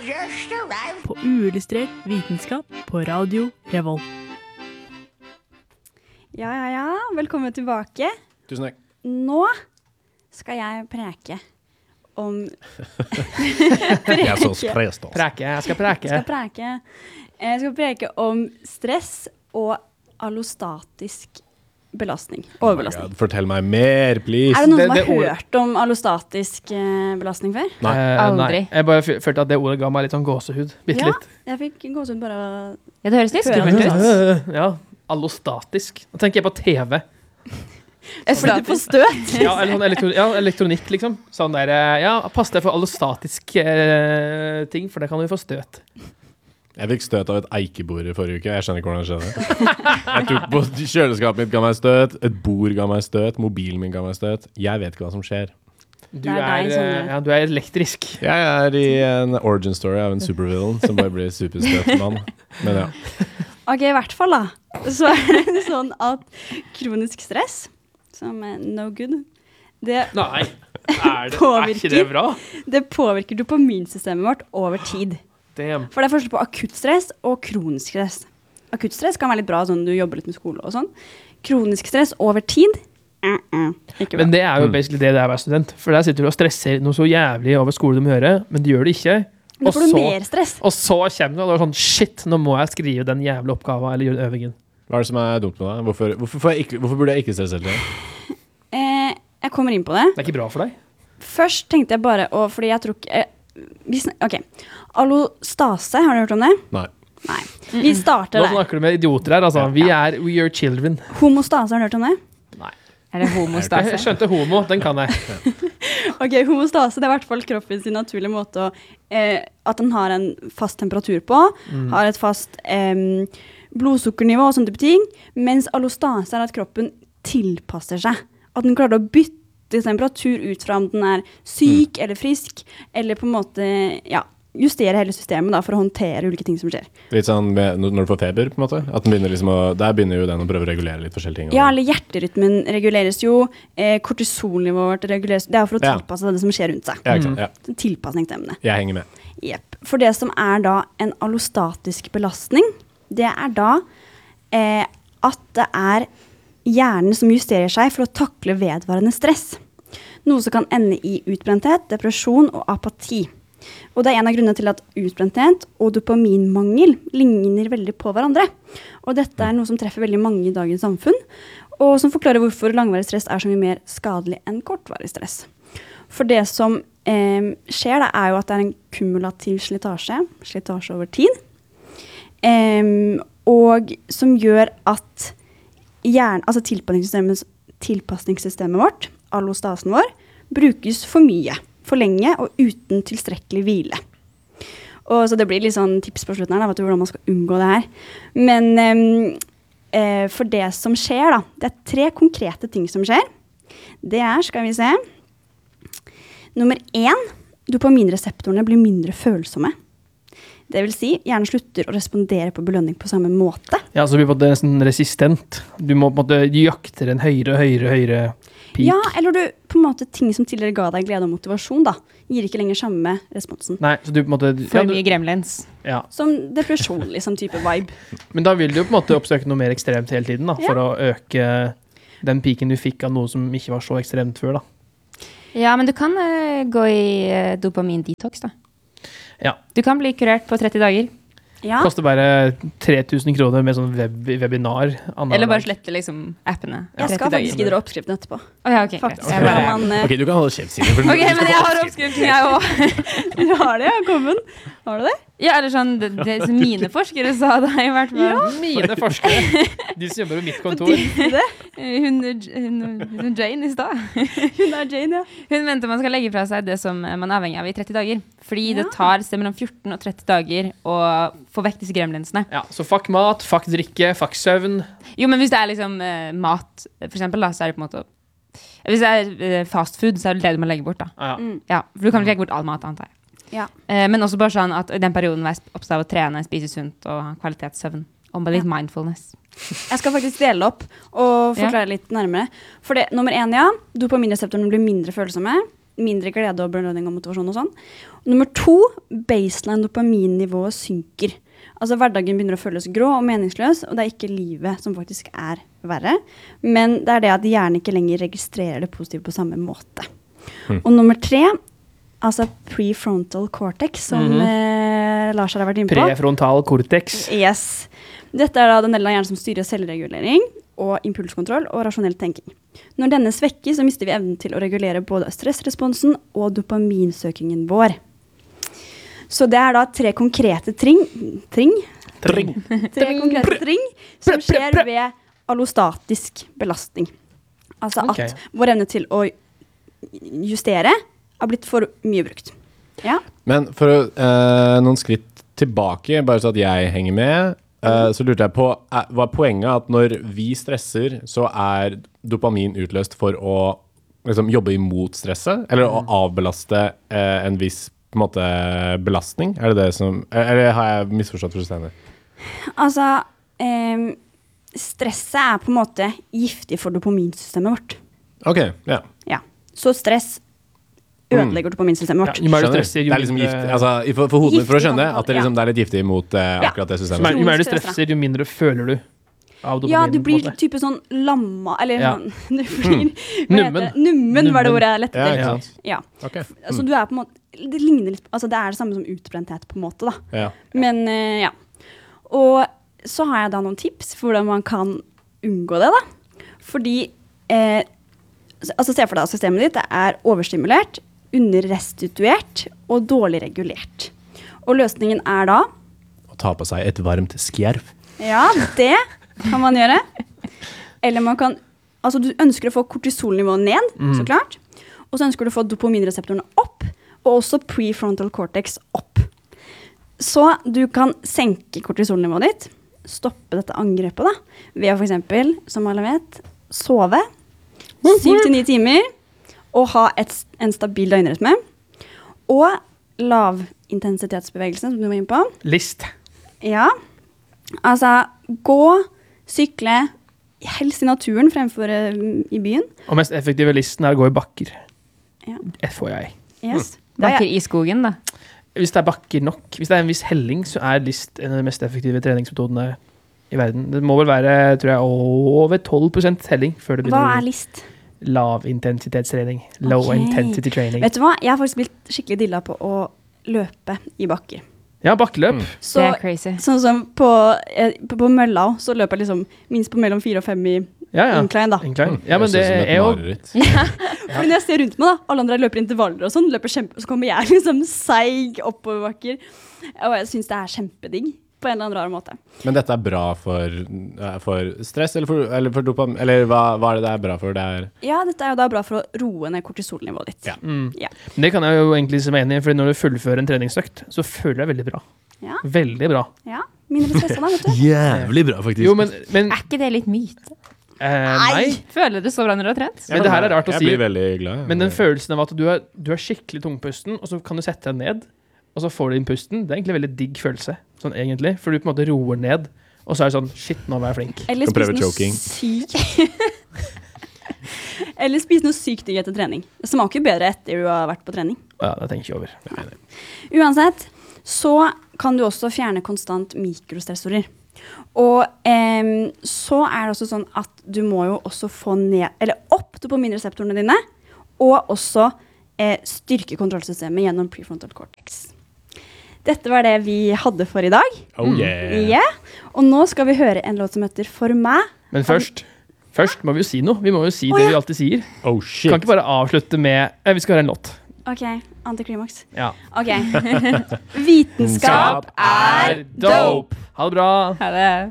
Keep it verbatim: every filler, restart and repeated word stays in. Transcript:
På uillustrert vitenskap på Radio Revolt. Ja, ja, ja. Velkommen tilbake. Tusen takk. Nå skal jeg preke om... preke. Jeg er så sprest, altså. Preke, jeg skal preke. Jeg skal preke. Jeg skal preke om stress og allostatisk belastning. Overbelastning. Oh Fortell meg mer, please. Er det noen Det- som har det ord- hørt om allostatisk eh, belastning før? Nei. Eh, Aldri. Nei. Jeg bare f- følte at det ordet ga meg litt sånn gåsehud. Bitte Ja, litt. jeg fikk gåsehud bare av... Ja, det høres litt Hører skummelt du ut. det? Ja, allostatisk. Da tenker jeg på T V. Fordi du får støt. Ja, eller sånn elektro ja, elektronikk, liksom. Sånn der, eh, ja, pass deg for allostatisk eh, ting, for det kan du få støt. Jeg fikk støt av et eikebord i forrige uke. Jeg skjønner ikke hvordan det skjedde. Jeg tok på kjøleskapet mitt ga meg støt, et bord ga meg støt, mobilen min ga meg støt. Jeg vet ikke hva som skjer. Du Det er er, deg, Sondre. eh, ja, du er elektrisk. Jeg er i en origin story av en supervillain som bare blir superstøtmann. Men ja. Ok, i hvert fall da. Så er det sånn at kronisk stress, som er no good, det, Nei, er, det, er Påvirker. ikke det bra? det påvirker dopaminsystemet vårt over tid. Damn. For det er forskjell på akutt stress og kronisk stress. Akutt stress kan være litt bra, sånn du jobber litt med skole og sånn. Kronisk stress over tid, uh -uh, ikke bra. Men det er jo Mm. basically det det er å være student. For der sitter du og stresser noe så jævlig over skole du må gjøre, men du gjør det ikke. Da Og får du så, mer stress. og så kommer du og du er sånn, shit, nå må jeg skrive den jævla oppgaven eller gjøre øvingen. Hva er det som er dumt med det? Hvorfor, hvorfor, får jeg ikke, hvorfor burde jeg ikke stresse hele tiden? Eh, jeg kommer inn på det. Det er ikke bra for deg. Først tenkte jeg bare, og fordi jeg tror ikke... Eh, vi snak- ok, allostase, har du hørt om det? Nei. Nei. Vi starter Nå der. snakker du med idioter her, altså. Vi er we are children. Homostase, har du hørt om det? Er det Jeg homostase? skjønte homo, den kan jeg. Ok, homostase, det er i hvert fall kroppen sin naturlige måte å, eh, at den har en fast temperatur på, har et fast eh, blodsukkernivå og sånne type ting, mens allostase er at kroppen tilpasser seg. At den klarer å bytte temperatur ut fra om den er syk eller frisk, eller på en måte, ja, justere hele systemet da, for å håndtere ulike ting som skjer. Litt sånn med, når du får feber, på en måte. At den begynner liksom å, der begynner jo den å prøve å regulere litt forskjellige ting. Ja, eller hjerterytmen reguleres jo, eh, kortisolnivået reguleres, det er for å Ja. tilpasse det som skjer rundt seg. Ja, ikke sant? Ja. Tilpasningsemne. Jeg henger med. Jepp. For det som er da en allostatisk belastning, det er da eh, at det er hjernen som justerer seg for å takle vedvarende stress. Noe som kan ende i utbrenthet, depresjon og apati. Og det er en av grunnene til at utbrenthet og dopaminmangel ligner veldig på hverandre. Og dette er noe som treffer veldig mange i dagens samfunn, og som forklarer hvorfor langvarig stress er så mye mer skadelig enn kortvarig stress. For det som eh, skjer da, er jo at det er en kumulativ slitasje, slitasje over tid, eh, og som gjør at hjern, altså tilpasningssystemet, tilpasningssystemet vårt, allostasen vår, brukes for mye, for lenge og uten tilstrekkelig hvile. Og så det blir litt sånn tips på slutten her, da, vet du hvordan man skal unngå det her. Men eh, eh, for det som skjer da, det er tre konkrete ting som skjer. Det er, skal vi se, nummer én, dopaminreseptorene blir mindre følsomme. Det vil si, hjernen slutter å respondere på belønning på samme måte. Ja, så blir det på en måte nesten resistent. Du må på en måte, du jakter en høyere, høyere, høyere peak. Ja, eller du, på en måte, ting som tidligere ga deg glede og motivasjon da, gir ikke lenger samme responsen. Nei, så du på en måte... For ja, du, mye gremlins. ja. Som depresjon, liksom, type vibe. Men da vil du jo på en måte oppsøke noe mer ekstremt hele tiden, da, Ja. for å øke den peaken du fikk av noe som ikke var så ekstremt før, da. Ja, men du kan eh, gå i uh, dopamin-detox da. Ja. Du kan bli kurert på tretti dager. Ja, Koster bare tre tusen kroner med sånn web, webinar. annenhver Eller bare dag. slette liksom appene. jeg skal faktisk gidde oppskriften etterpå. Å ja, ok. greit. Faktisk, Jeg hvordan bare... man... eh, Ok, du kan holde kjeft, Silje. for du- Ok, du skal men få jeg har oppskrift. oppskriften, jeg også. Du har det, ja, kommen. Har du det? Ja, eller sånn, det, det som mine forskere sa da, i hvert fall. Mine forskere, de som jobber på mitt kontor. det? Eh, Hun, hun, hun Jane i stad. Hun er Jane, ja. Hun mente man skal legge fra seg det som man er avhengig av i tretti dager. Fordi Ja. det tar sted mellom fjorten og tretti dager å få vekk disse gremlinsene. Ja, så fuck mat, fuck drikke, fuck søvn. Jo, men hvis det er liksom eh, mat, for eksempel da, så er det på en måte hvis det er eh, fast food, så er det det du må legge bort da. Ja, ja. Mm. Ja, for du kan ikke legge bort all mat, antar jeg. Ja. Eh, men også bare sånn at i den perioden var jeg opptatt av å trene, spise sunt og ha kvalitetssøvn. Og med litt Ja. mindfulness. Jeg skal faktisk dele opp og forklare litt nærmere. For det, nummer én, ja, dopaminreseptorene blir mindre følsomme. mindre glede og belønning og motivasjon og sånn. Nummer to, baseline dopaminnivået synker. Altså hverdagen begynner å føles grå og meningsløs, og det er ikke livet som faktisk er verre, men det er det at hjernen ikke lenger registrerer det positive på samme måte. Mm. Og nummer tre, altså prefrontal cortex, som mm-hmm. eh, Lars har vært inne på. Prefrontal cortex. Yes. Dette er da den delen av hjernen som styrer selvregulering og impulskontroll og rasjonell tenking. Når denne svekkes, så mister vi evnen til å regulere både stressresponsen og dopaminsøkingen vår. Så det er da tre konkrete tring, tring, tring. tre konkrete tring som skjer ved allostatisk belastning. Altså Okay. at vår evne til å justere har blitt for mye brukt. Ja. Men for å, eh, noen skritt tilbake, bare så at jeg henger med, eh, så lurte jeg på, er, var poenget at når vi stresser, så er dopamin utløst for å liksom, jobbe imot stresset, eller å avbelaste eh, en viss på en måte belastning? Er det det som, eller har jeg misforstått fullstendig? Altså, eh, stresset er på en måte giftig for dopaminsystemet vårt. Ok, ja. Ja. Så stress ødelegger dopaminsystemet vårt. Ja, jo mer du Skjønner. stresser, Det jo er liksom gift, mindre, altså, i- for, for hodet, for å skjønne Giftig, at det, liksom, det er litt giftig mot eh, Ja. akkurat det jo systemet. mer, jo mer du Stress, da. stresser, jo mindre føler du av dopamin. Ja, du på en blir måte. type sånn lamma, eller Ja. sånn, du blir, hva Nummen. heter det? Nummen var det ordet jeg lette Ja, etter. ikke sant? Ja. Ok. Altså, du er på en måte, det ligner litt, altså det er det samme som utbrenthet på en måte da. Ja. Men eh, ja. Og så har jeg da noen tips for hvordan man kan unngå det da. Fordi, eh, altså se for deg at systemet ditt det er overstimulert, underrestituert og dårlig regulert. Og løsningen er da, Å ta på seg et varmt skjerf. ja, det kan man gjøre. Eller man kan, altså du ønsker å få kortisolnivået ned, så klart. Og så ønsker du å få dopaminreseptorene opp, og også prefrontal cortex opp. Så du kan senke kortisolnivået ditt, stoppe dette angrepet da, ved å for eksempel, som alle vet, sove syv til ni timer, og ha et, en stabil døgnrytme, og lavintensitetsbevegelse, som du var inne på. List. Ja, altså gå, sykle, helst i naturen fremfor eh, i byen. Og mest effektive listen er å gå i bakker. Ja. F H I. Yes. Det er- Bakker i skogen, da. Hvis det er bakker nok, hvis det er en viss helling, så er list en av de mest effektive treningsmetodene i verden. Det må vel være, tror jeg, over tolv prosent helling før det Hva begynner er å bli list? lavintensitetstrening. Low Ok. intensity training. Vet du hva? Jeg har faktisk blitt skikkelig dilla på å løpe i bakker. Ja, bakkeløp. Mm. Så, Det er crazy. sånn som på, eh, på, på Møllau, så løper jeg liksom minst på mellom fire og fem i Ja, ja. incline da. Incline. Ja, men Høres det ut som et er jo mareritt. Fordi når jeg ser rundt meg da, alle andre løper intervaller og sånn, løper kjempe, så kommer jeg liksom seig oppoverbakker. Og jeg synes det er kjempedigg på en eller annen rar måte. Men dette er bra for, eh, for stress, eller for, eller for dopamin, eller hva, hva er det det er bra for? Det er, Ja, dette er jo da bra for å roe ned kortisolnivået ditt. Ja. mm. Ja. Men det kan jeg jo egentlig se meg enig i, for når du fullfører en treningsøkt, så føler jeg veldig bra. Ja. Veldig bra. Ja, mindre stressa da, vet du. jævlig bra, faktisk. Jo, men, men Er ikke det litt myte? eh, Nei. Føler du så bra når du har trent? Men det her er rart å jeg si. blir veldig glad. ja. Men den følelsen av at du er, du er skikkelig tungpusten, og så kan du sette deg ned, og så får du inn pusten, det er egentlig en veldig digg følelse, sånn egentlig, for du på en måte roer ned, og så er det sånn, shit, nå var jeg flink. Eller Kan spise prøve noe choking. sykt. Eller spise noe sykt digg etter trening. Det smaker jo bedre etter du har vært på trening. Ja, det tenker jeg ikke over. Uansett, så kan du også fjerne konstant mikrostressorer. Og em, så er det også sånn at du må jo også få ned, eller opp dopaminreseptorene dine, og også eh, styrke kontrollsystemet gjennom prefrontal cortex. Dette var det vi hadde for i dag. Oh yeah. Ja. Og nå skal vi høre en låt som heter For meg. Men først, først må vi jo si noe. Vi må jo si Å, det ja. vi alltid sier. Oh shit. Kan ikke bare avslutte med, eh, vi skal høre en låt. Ok, antiklimaks. Ja. Ok. Vitenskap er dope. Ha det bra. Ha det.